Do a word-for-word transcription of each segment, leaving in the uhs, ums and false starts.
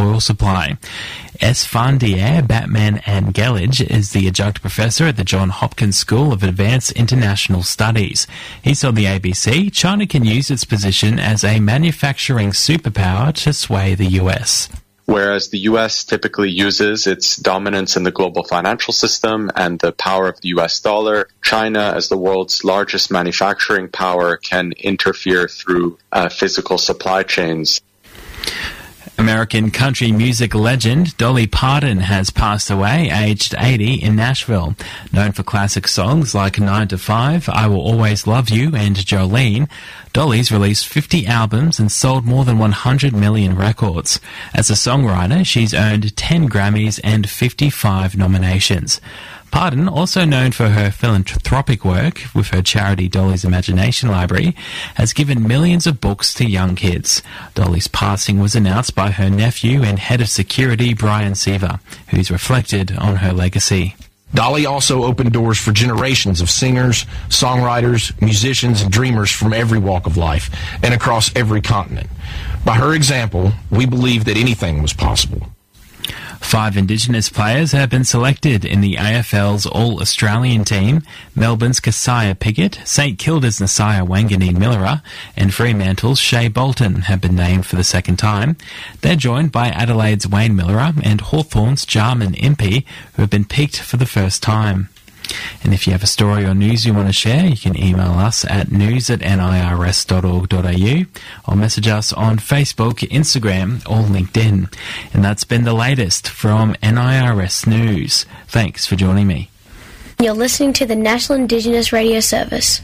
oil supply. Esfandiar Batman Angelij is the adjunct professor at the Johns Hopkins School of Advanced International Studies. He told the A B C China can use its position as a manufacturing superpower to sway the U S. Whereas the U S typically uses its dominance in the global financial system and the power of the U S dollar, China, as the world's largest manufacturing power, can interfere through uh, physical supply chains. American country music legend Dolly Parton has passed away, aged eighty, in Nashville. Known for classic songs like nine to five, I Will Always Love You, and Jolene, Dolly's released fifty albums and sold more than one hundred million records. As a songwriter, she's earned ten Grammys and fifty-five nominations. Parton, also known for her philanthropic work with her charity Dolly's Imagination Library, has given millions of books to young kids. Dolly's passing was announced by her nephew and head of security, Brian Seaver, who's reflected on her legacy. Dolly also opened doors for generations of singers, songwriters, musicians, and dreamers from every walk of life and across every continent. By her example, we believe that anything was possible. Five Indigenous players have been selected in the A F L's All-Australian team. Melbourne's Keziah Piggott, St Kilda's Nasiah Wanganeen Millera, and Fremantle's Shea Bolton have been named for the second time. They're joined by Adelaide's Wayne Millera and Hawthorn's Jarman Impey, who have been picked for the first time. And if you have a story or news you want to share, you can email us at news at nirs dot org dot a u or message us on Facebook, Instagram, or LinkedIn. And that's been the latest from N I R S News. Thanks for joining me. You're listening to the National Indigenous Radio Service.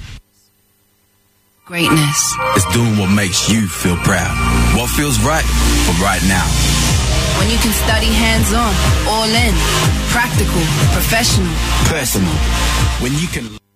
Greatness is doing what makes you feel proud. What feels right for right now. When you can study hands-on, all in, practical, professional, personal. When you can...